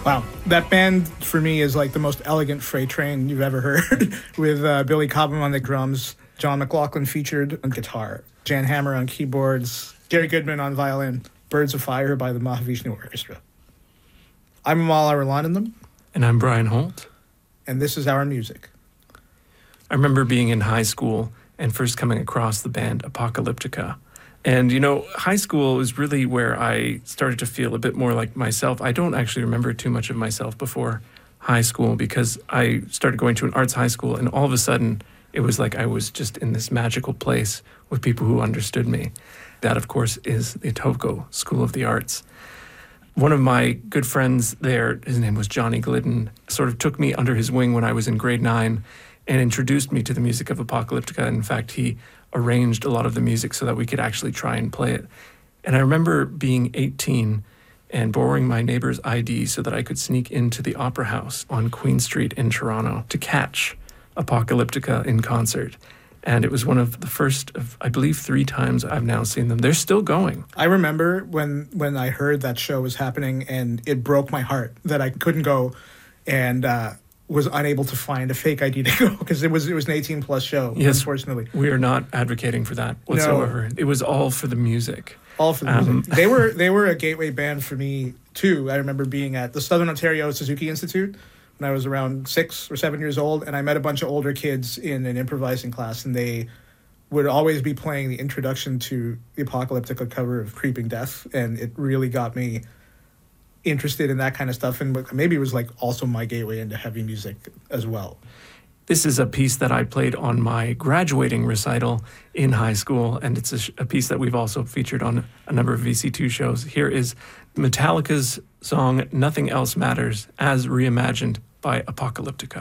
Wow. That band, for me, is like the most elegant freight train you've ever heard, with Billy Cobham on the drums, John McLaughlin featured on guitar, Jan Hammer on keyboards, Gary Goodman on violin, Birds of Fire by the Mahavishnu Orchestra. I'm Amal Arulanandam. And I'm Brian Holt. And this is our music. I remember being in high school and first coming across the band Apocalyptica. And, you know, high school is really where I started to feel a bit more like myself. I don't actually remember too much of myself before high school because I started going to an arts high school, and all of a sudden it was like I was just in this magical place with people who understood me. That, of course, is the Etobicoke School of the Arts. One of my good friends there, his name was Johnny Glidden, sort of took me under his wing when I was in grade 9 and introduced me to the music of Apocalyptica. In fact, he arranged a lot of the music so that we could actually try and play it. And I remember being 18 and borrowing my neighbor's ID so that I could sneak into the Opera House on Queen Street in Toronto to catch Apocalyptica in concert. And it was one of the first of, I believe, 3 times I've now seen them. They're still going. I remember when I heard that show was happening, and it broke my heart that I couldn't go, and was unable to find a fake ID to go because it was an 18-plus show, yes, unfortunately. We are not advocating for that whatsoever. No. It was all for the music. All for the music. They were a gateway band for me, too. I remember being at the Southern Ontario Suzuki Institute when I was around 6 or 7 years old, and I met a bunch of older kids in an improvising class, and they would always be playing the introduction to the Apocalyptica cover of Creeping Death, and it really got me interested in that kind of stuff, and maybe it was like also my gateway into heavy music as well. This is a piece that I played on my graduating recital in high school, and it's a piece that we've also featured on a number of VC2 shows. Here is Metallica's song Nothing Else Matters as reimagined by Apocalyptica.